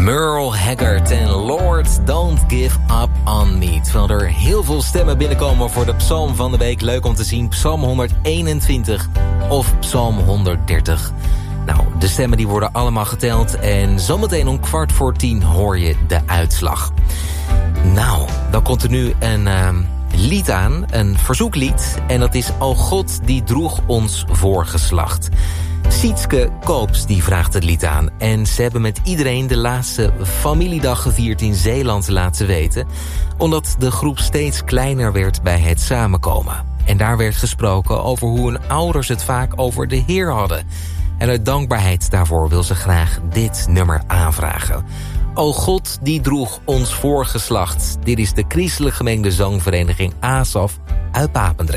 Merle Haggard en Lord Don't Give Up On Me. Terwijl er heel veel stemmen binnenkomen voor de psalm van de week. Leuk om te zien, psalm 121 of psalm 130. Nou, de stemmen die worden allemaal geteld. En zometeen om 9:15 hoor je de uitslag. Nou, dan komt er nu een lied aan, een verzoeklied. En dat is O God, die droeg ons voorgeslacht. Sietske Koops die vraagt het lied aan. En ze hebben met iedereen de laatste familiedag gevierd in Zeeland laten weten. Omdat de groep steeds kleiner werd bij het samenkomen. En daar werd gesproken over hoe hun ouders het vaak over de Heer hadden. En uit dankbaarheid daarvoor wil ze graag dit nummer aanvragen. O God, die droeg ons voorgeslacht. Dit is de christelijk gemengde zangvereniging ASAF uit Papendrecht.